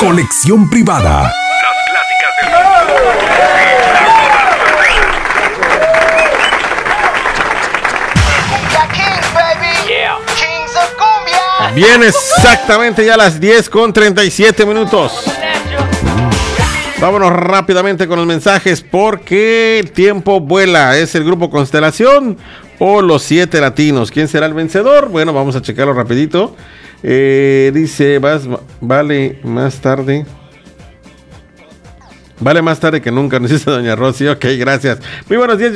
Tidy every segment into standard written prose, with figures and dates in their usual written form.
Colección privada. Las clásicas del Cumbia Kings, baby. Yeah. Kings of Cumbia. Bien, exactamente ya las 10:37. Vámonos rápidamente con los mensajes porque el tiempo vuela. ¿Es el grupo Constelación o los 7 latinos? ¿Quién será el vencedor? Bueno, vamos a checarlo rapidito. Dice, vale más tarde. Vale más tarde que nunca, nos dice doña Rosy. Ok, gracias. Muy buenos días y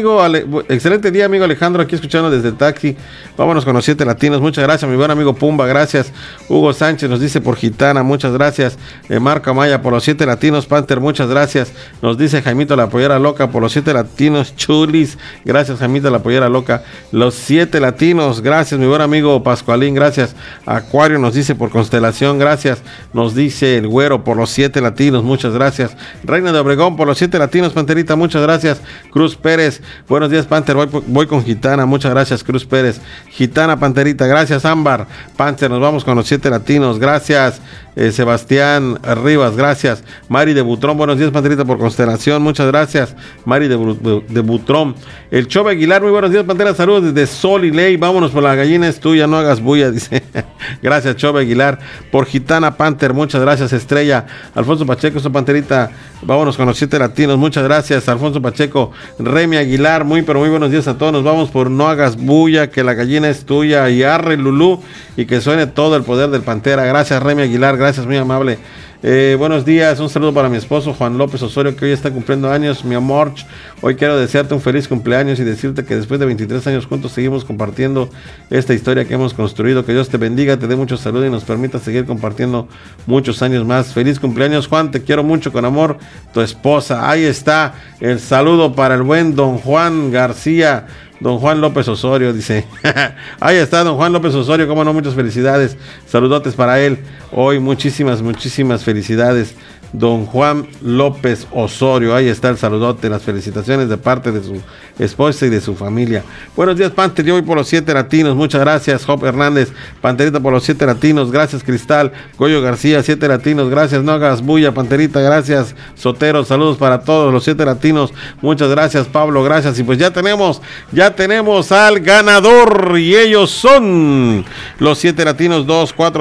excelente día, amigo Alejandro, aquí escuchando desde el taxi. Vámonos con los 7 latinos. Muchas gracias, mi buen amigo Pumba, gracias. Hugo Sánchez nos dice por Gitana, muchas gracias. Marco Amaya por los 7 latinos. Panther, muchas gracias. Nos dice Jaimito la Pollera Loca por los 7 latinos. Chulis, gracias Jaimito la Pollera Loca. Los 7 latinos, gracias, mi buen amigo Pascualín, gracias. Acuario nos dice por Constelación, gracias. Nos dice el Güero por los 7 latinos, muchas gracias. Reina de Obregón por los 7 latinos, Panterita, muchas gracias. Cruz Pérez, buenos días, Panther, voy con Gitana, muchas gracias, Cruz Pérez. Gitana, Panterita, gracias, Ámbar. Panther, nos vamos con los 7 latinos, gracias. Sebastián Rivas, gracias. Mari de Butrón, buenos días, Panterita, por Constelación, muchas gracias. Mari de Butrón. El Chove Aguilar, muy buenos días, Pantera, saludos desde Sol y Ley, vámonos por la gallina es tuya, no hagas bulla, dice. Gracias, Chove Aguilar. Por Gitana, Panther, muchas gracias, Estrella. Alfonso Pacheco, su Panterita, vámonos con los 7 latinos, muchas gracias, Alfonso Pacheco. Remy Aguilar, pero muy buenos días a todos, nos vamos por No hagas bulla, que la gallina es tuya, y arre Lulú, y que suene todo el poder del Pantera. Gracias, Remy Aguilar, gracias, muy amable. Buenos días, un saludo para mi esposo Juan López Osorio, que hoy está cumpliendo años, mi amor. Hoy quiero desearte un feliz cumpleaños y decirte que después de 23 años juntos seguimos compartiendo esta historia que hemos construido. Que Dios te bendiga, te dé mucho salud y nos permita seguir compartiendo muchos años más. Feliz cumpleaños, Juan, te quiero mucho, con amor, tu esposa. Ahí está el saludo para el buen don Juan García. Don Juan López Osorio, dice. Ahí está, don Juan López Osorio, cómo no, muchas felicidades. Saludotes para él. Hoy muchísimas felicidades. Don Juan López Osorio, ahí está el saludote, las felicitaciones de parte de su esposa y de su familia. Buenos días, Panther, yo voy por los 7 latinos, muchas gracias. Job Hernández, Panterita por los 7 latinos, gracias. Cristal, Goyo García, 7 latinos, gracias. No hagas bulla, Panterita, gracias. Sotero, saludos para todos los 7 latinos, muchas gracias. Pablo, gracias. Y pues ya tenemos al ganador, y ellos son los 7 latinos, 2, 4,